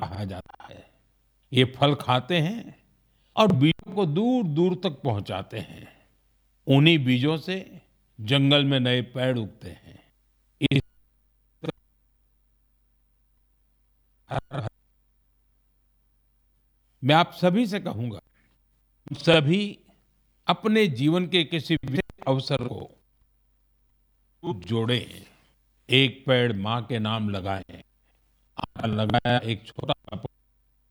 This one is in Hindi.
कहा जाता है। ये फल खाते हैं और बीजों को दूर-दूर तक पहुंचाते हैं। उन्हीं बीजों से जंगल में नए पेड़ उगते हैं। इस मैं आप सभी से कहूंगा, सभी अपने जीवन के किसी विशेष अवसर को जोड़ें। एक पेड़ माँ के नाम लगाएं। आपका लगाया एक छोटा